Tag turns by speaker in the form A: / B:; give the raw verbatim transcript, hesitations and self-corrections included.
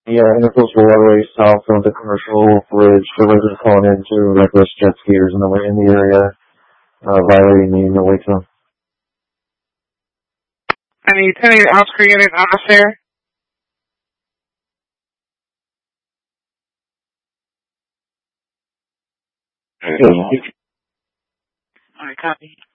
A: Yeah, and it goes waterway south of the commercial bridge. The residents calling in to reckless jet skiers in the, in the area, uh, violating the no wait zone.
B: Any ten eight Oscar unit on the fair? Alright, copy.